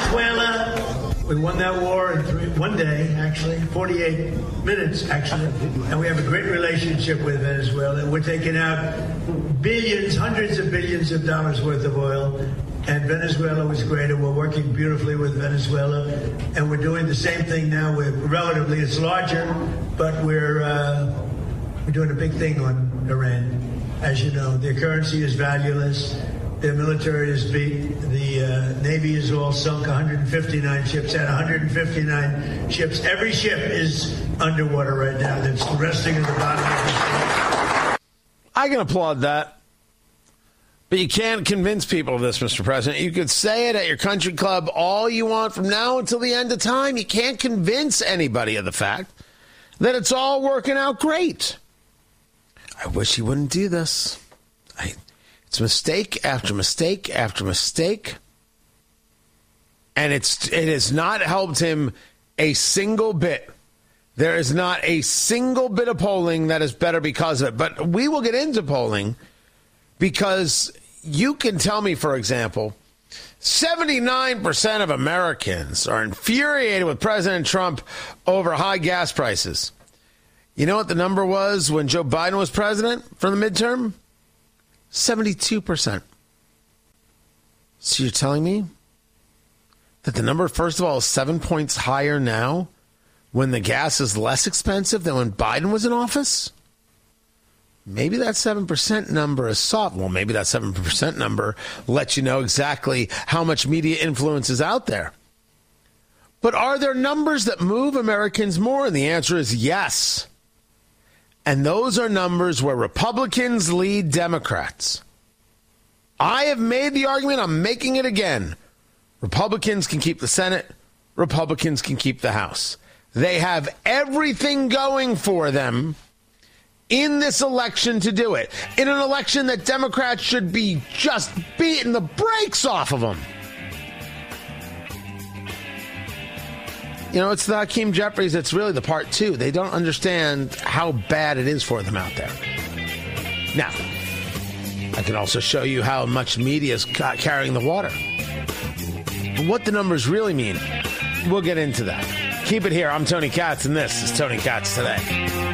Venezuela. We won that war in one day, actually, 48 minutes, actually. And we have a great relationship with Venezuela. We're taking out billions, hundreds of billions of dollars worth of oil. And Venezuela was great, and we're working beautifully with Venezuela. And we're doing the same thing now. Relatively, it's larger, but we're doing a big thing on Iran. As you know, their currency is valueless. Their military is beat. The Navy is all sunk. 159 ships. At 159 ships. Every ship is underwater right now that's resting in the bottom of the sea. I can applaud that. But you can't convince people of this, Mr. President. You could say it at your country club all you want from now until the end of time. You can't convince anybody of the fact that it's all working out great. I wish he wouldn't do this. It's mistake after mistake after mistake. And it has not helped him a single bit. There is not a single bit of polling that is better because of it. But we will get into polling because you can tell me, for example, 79% of Americans are infuriated with President Trump over high gas prices. You know what the number was when Joe Biden was president for the midterm? 72%. So you're telling me that the number, first of all, is 7 points higher now when the gas is less expensive than when Biden was in office? Maybe that 7% number is soft. Well, maybe that 7% number lets you know exactly how much media influence is out there. But are there numbers that move Americans more? And the answer is yes. And those are numbers where Republicans lead Democrats. I have made the argument. I'm making it again. Republicans can keep the Senate. Republicans can keep the House. They have everything going for them in this election to do it. In an election that Democrats should be just beating the brakes off of them. You know, it's the Hakeem Jeffries. It's really the part two. They don't understand how bad it is for them out there. Now, I can also show you how much media is carrying the water. But what the numbers really mean, we'll get into that. Keep it here. I'm Tony Katz, and this is Tony Katz Today.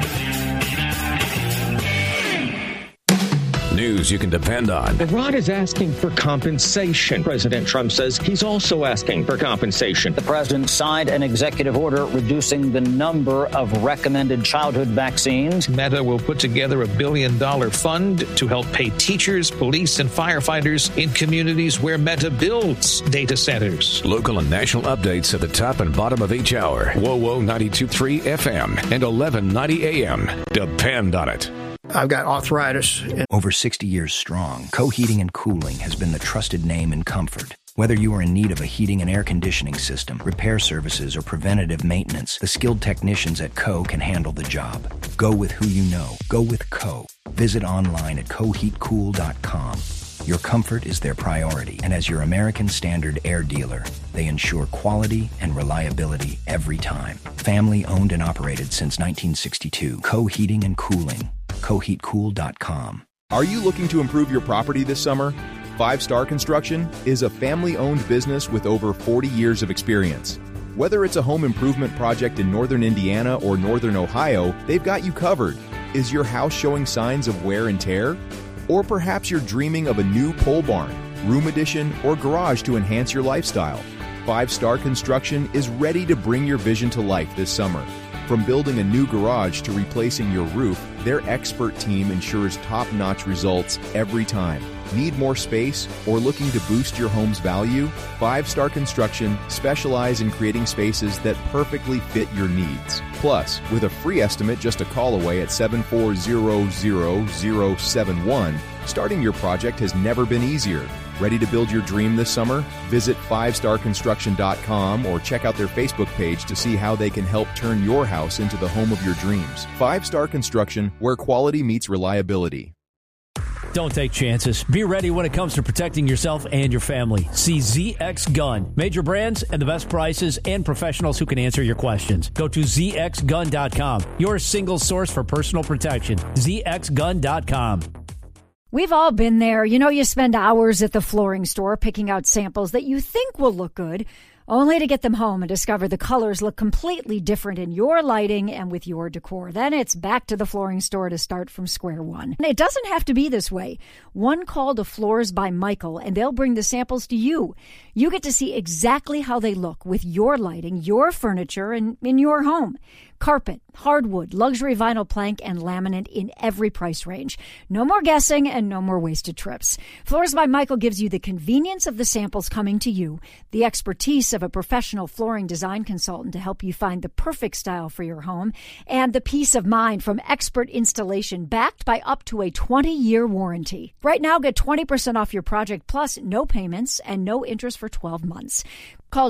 News you can depend on. Iran is asking for compensation. President Trump says he's also asking for compensation. The president signed an executive order reducing the number of recommended childhood vaccines. Meta will put together $1 billion fund to help pay teachers, police, and firefighters in communities where Meta builds data centers. Local and national updates at the top and bottom of each hour. WOWO 92.3 FM and 1190 AM. Depend on it. I've got arthritis. Over 60 years strong, Co-Heating and Cooling has been the trusted name in comfort. Whether you are in need of a heating and air conditioning system, repair services, or preventative maintenance, the skilled technicians at Co can handle the job. Go with who you know. Go with Co. Visit online at coheatcool.com. Your comfort is their priority, and as your American Standard air dealer, they ensure quality and reliability every time. Family owned and operated since 1962. Co-Heating and Cooling. coheatcool.com. Are you looking to improve your property this summer? 5 Star Construction is a family-owned business with over 40 years of experience. Whether it's a home improvement project in northern Indiana or northern Ohio, they've got you covered. Is your house showing signs of wear and tear? Or perhaps you're dreaming of a new pole barn, room addition, or garage to enhance your lifestyle. 5 Star Construction is ready to bring your vision to life this summer. From building a new garage to replacing your roof, their expert team ensures top-notch results every time. Need more space or looking to boost your home's value? 5 Star Construction specialize in creating spaces that perfectly fit your needs. Plus, with a free estimate just a call away at 7400071, starting your project has never been easier. Ready to build your dream this summer? Visit 5starconstruction.com or check out their Facebook page to see how they can help turn your house into the home of your dreams. 5 Star Construction, where quality meets reliability. Don't take chances. Be ready when it comes to protecting yourself and your family. See ZX Gun. Major brands and the best prices and professionals who can answer your questions. Go to zxgun.com. Your single source for personal protection. zxgun.com. We've all been there. You know, you spend hours at the flooring store picking out samples that you think will look good, only to get them home and discover the colors look completely different in your lighting and with your decor. Then it's back to the flooring store to start from square one. And it doesn't have to be this way. One call to Floors by Michael, and they'll bring the samples to you. You get to see exactly how they look with your lighting, your furniture, and in your home. Carpet, hardwood, luxury vinyl plank, and laminate in every price range. No more guessing and no more wasted trips. Floors by Michael gives you the convenience of the samples coming to you, the expertise of a professional flooring design consultant to help you find the perfect style for your home, and the peace of mind from expert installation backed by up to a 20-year warranty. Right now, get 20% off your project plus no payments and no interest for 12 months. Call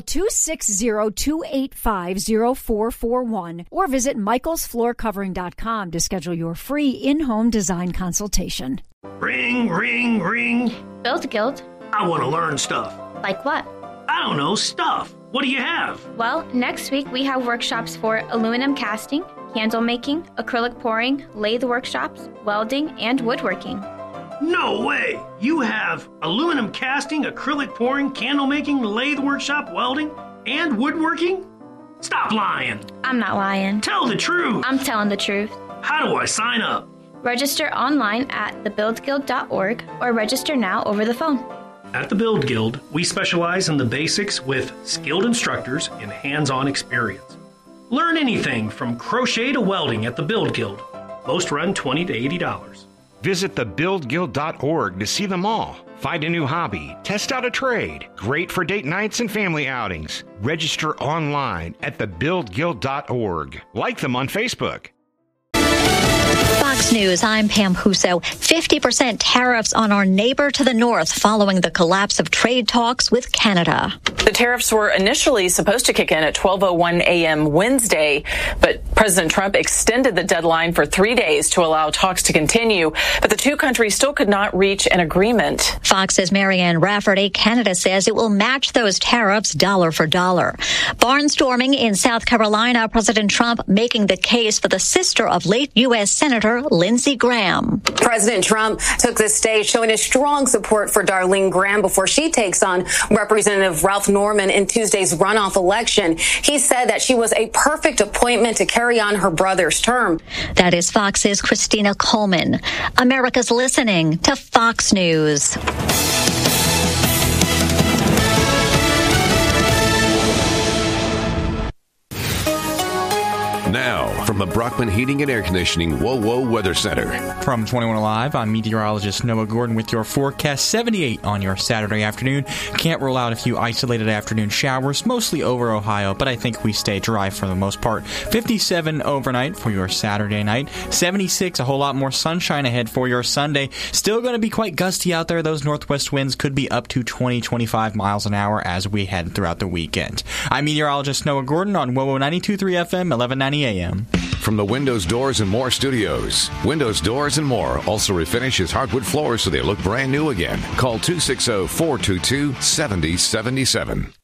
260-285-0441 or visit michaelsfloorcovering.com to schedule your free in-home design consultation. Ring, ring, ring. Build Guild. I want to learn stuff. Like what? I don't know, stuff. What do you have? Well, next week we have workshops for aluminum casting, candle making, acrylic pouring, lathe workshops, welding, and woodworking. No way! You have aluminum casting, acrylic pouring, candle making, lathe workshop, welding, and woodworking? Stop lying! I'm not lying. Tell the truth! I'm telling the truth. How do I sign up? Register online at thebuildguild.org or register now over the phone. At the Build Guild, we specialize in the basics with skilled instructors and hands-on experience. Learn anything from crochet to welding at the Build Guild. Most run $20 to $80. Visit thebuildguild.org to see them all. Find a new hobby, test out a trade. Great for date nights and family outings. Register online at thebuildguild.org. Like them on Facebook. Fox News, I'm Pam Huso. 50% tariffs on our neighbor to the north following the collapse of trade talks with Canada. The tariffs were initially supposed to kick in at 12:01 a.m. Wednesday, but President Trump extended the deadline for 3 days to allow talks to continue. But the two countries still could not reach an agreement. Fox's Marianne Rafferty, Canada says it will match those tariffs dollar for dollar. Barnstorming in South Carolina, President Trump making the case for the sister of late U.S. Senator Lindsey Graham. President Trump took the stage showing his strong support for Darlene Graham before she takes on Representative Ralph Norman in Tuesday's runoff election. He said that she was a perfect appointment to carry on her brother's term. That is Fox's Christina Coleman. America's listening to Fox News. Now, from the Brockman Heating and Air Conditioning WOWO Weather Center. From 21 Alive, I'm meteorologist Noah Gordon with your forecast. 78 on your Saturday afternoon. Can't rule out a few isolated afternoon showers, mostly over Ohio, but I think we stay dry for the most part. 57 overnight for your Saturday night. 76, a whole lot more sunshine ahead for your Sunday. Still going to be quite gusty out there. Those northwest winds could be up to 20-25 miles an hour as we head throughout the weekend. I'm meteorologist Noah Gordon on WOWO 92.3 FM, 1190 AM. From the Windows, Doors, and More studios. Windows, Doors, and More also refinishes hardwood floors so they look brand new again. Call 260-422-7077.